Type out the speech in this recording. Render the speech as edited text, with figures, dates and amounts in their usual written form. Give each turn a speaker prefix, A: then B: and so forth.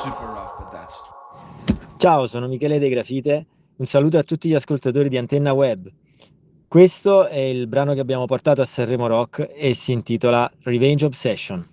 A: Ciao, sono Michele De Grafite, un saluto a tutti gli ascoltatori di Antenna Web. Questo è il brano che abbiamo portato a Sanremo Rock e si intitola Revenge Obsession.